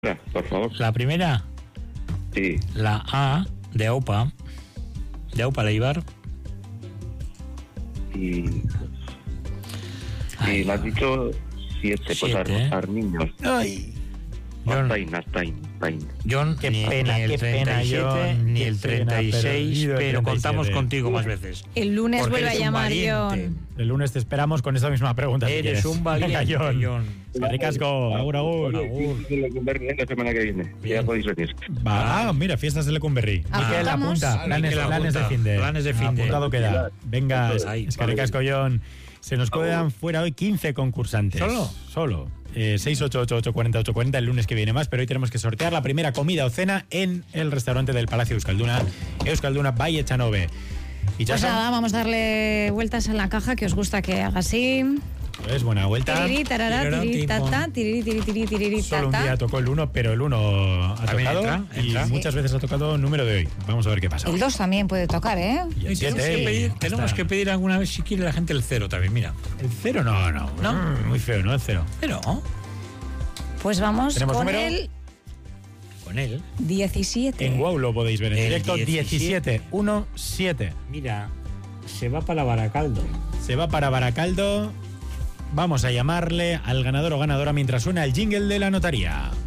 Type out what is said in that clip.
Por favor. La primera, Sí. la A de Aupa Leibar. Y me has dicho 7, pues Siete. Armiños. Ay, Astain. John, Qué ni pena, el qué pena, 37, John, ni qué el pena, 36, perdido el pero contamos 37. contigo más veces. El lunes Porque vuelve a eres un llamar valiente. John. el lunes te esperamos con esa misma pregunta. si Eres quieres. un valiente, Venga, John. John. Ricasco, agur. La semana que viene. Bien. Ya podéis venir. Mira, fiestas de Lecumberri. Miquel, Apuntamos. apunta. Planes Miquel, de fin de. planes de fin de. Apuntado queda. Venga, Ahí. es que ricasco, John. Se nos quedan fuera hoy 15 concursantes. Solo. 688-840-840, el lunes que viene más, pero hoy tenemos que sortear la primera comida o cena en el restaurante del Palacio Euskalduna by Echanove. Y Pues Chaso, nada, vamos a darle vueltas en la caja, que os gusta que haga así. es buena vuelta. Tiriri, tarará, tiriri, tata, tiriri, tiriri, tiriri, Solo un día tata. tocó el 1, pero el 1 ha También tocado entra. y muchas veces ha tocado el número de hoy. Vamos a ver qué pasa. El 2 también puede tocar, ¿eh? Y el 7. Tenemos que pedir alguna vez si quiere la gente el 0 también, mira. El 0 no. Muy feo, ¿no? El 0. Pero Pues vamos ¿Tenemos con número? el con él, 17. En WOW lo podéis ver en El directo. 17. 1717. mira, se va para Baracaldo. Se va para Baracaldo. Vamos a llamarle al ganador o ganadora mientras suena el jingle de la notaría.